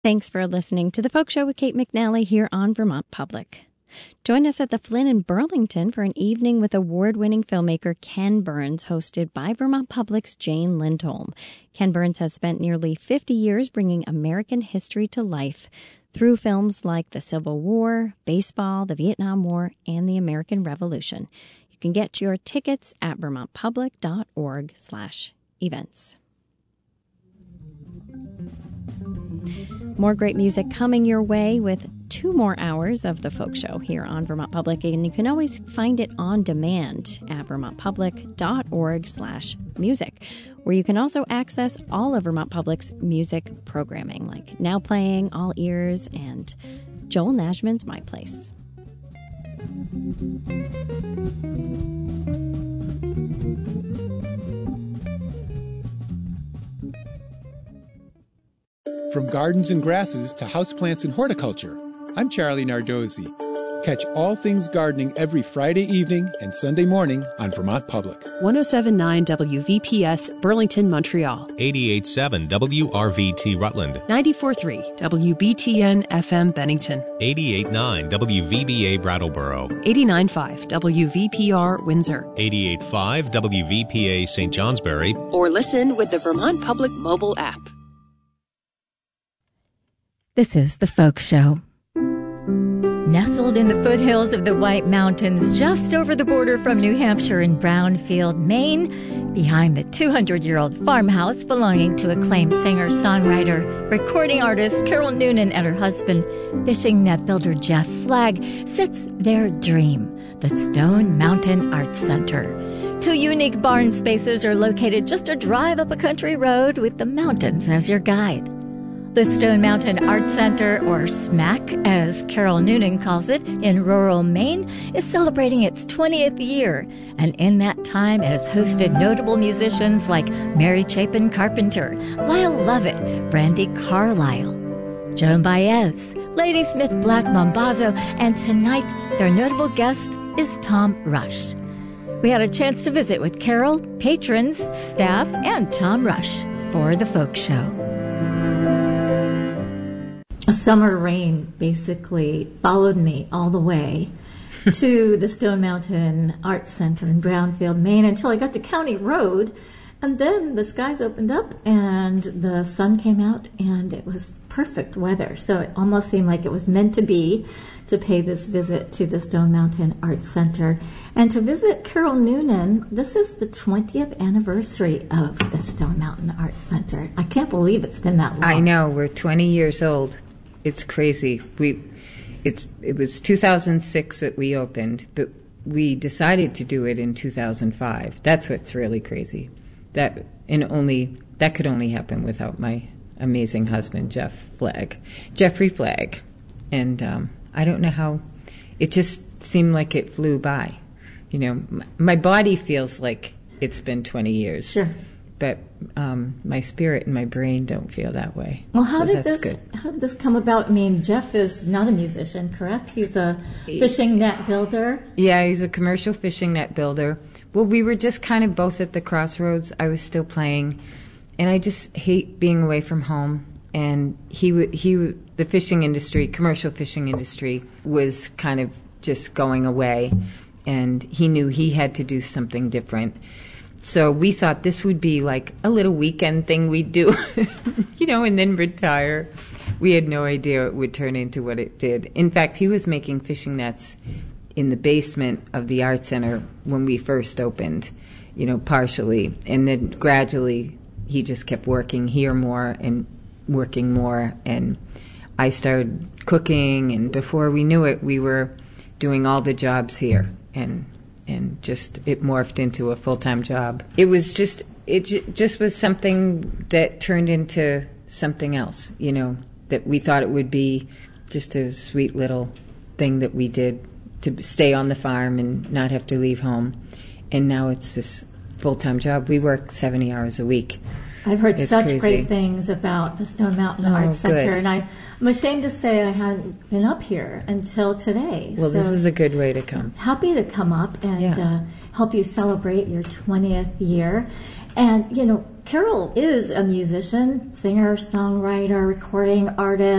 Thanks for listening to The Folk Show with Kate McNally here on Vermont Public. Join us at the Flynn in Burlington for an evening with award-winning filmmaker Ken Burns, hosted by Vermont Public's Jane Lindholm. Ken Burns has spent nearly 50 years bringing American history to life through films like the Civil War, baseball, the Vietnam War, and the American Revolution. You can get your tickets at vermontpublic.org/events. More great music coming your way with 2 more hours of The Folk Show here on Vermont Public, and you can always find it on demand at vermontpublic.org/music, where you can also access all of Vermont Public's music programming, like Now Playing, All Ears, and Joel Nashman's My Place. From gardens and grasses to houseplants and horticulture, I'm Charlie Nardozzi. Catch all things gardening every Friday evening and Sunday morning on Vermont Public. 107.9 WVPS, Burlington, Montreal. 88.7 WRVT Rutland. 94.3 WBTN FM Bennington. 88.9 WVBA Brattleboro. 89.5 WVPR Windsor. 88.5 WVPA St. Johnsbury. Or listen with the Vermont Public mobile app. This is The Folk Show. Nestled in the foothills of the White Mountains, just over the border from New Hampshire in Brownfield, Maine, behind the 200-year-old farmhouse belonging to acclaimed singer-songwriter, recording artist Carol Noonan and her husband, fishing net builder Jeff Flagg, sits their dream, the Stone Mountain Arts Center. 2 unique barn spaces are located just a drive up a country road with the mountains as your guide. The Stone Mountain Arts Center, or SMAC, as Carol Noonan calls it, in rural Maine, is celebrating its 20th year. And in that time, it has hosted notable musicians like Mary Chapin Carpenter, Lyle Lovett, Brandy Carlisle, Joan Baez, Ladysmith Black Mambazo, and tonight, their notable guest is Tom Rush. We had a chance to visit with Carol, patrons, staff, and Tom Rush for The Folk Show. A summer rain basically followed me all the way to the Stone Mountain Arts Center in Brownfield, Maine, until I got to County Road. And then the skies opened up and the sun came out and it was perfect weather. So it almost seemed like it was meant to be to pay this visit to the Stone Mountain Arts Center. And to visit Carol Noonan, this is the 20th anniversary of the Stone Mountain Arts Center. I can't believe it's been that long. I know, we're 20 years old. It's crazy. It was 2006 that we opened, but we decided to do it in 2005. That's what's really crazy. That could only happen without my amazing husband, Jeffrey Flagg. And I don't know how. It just seemed like it flew by. You know, my body feels like it's been 20 years. Sure. But my spirit and my brain don't feel that way. Well, how did this come about? I mean, Jeff is not a musician, correct? He's a fishing net builder. Yeah, he's a commercial fishing net builder. Well, we were just kind of both at the crossroads. I was still playing, and I just hate being away from home. And the fishing industry, commercial fishing industry, was kind of just going away, and he knew he had to do something different. So we thought this would be like a little weekend thing we'd do, and then retire. We had no idea it would turn into what it did. In fact, he was making fishing nets in the basement of the art center when we first opened, partially. And then gradually he just kept working here more and working more. And I started cooking, and before we knew it, we were doing all the jobs here. And just it morphed into a full-time job. It just was something that turned into something else, that we thought it would be just a sweet little thing that we did to stay on the farm and not have to leave home. And now it's this full-time job. We work 70 hours a week. I've heard such crazy. Great things about the Stone Mountain Arts Center, good. and I'm ashamed to say I hadn't been up here until today. Well, this is a good way to come. Happy to come up and help you celebrate your 20th year. And, Carol is a musician, singer, songwriter, recording artist.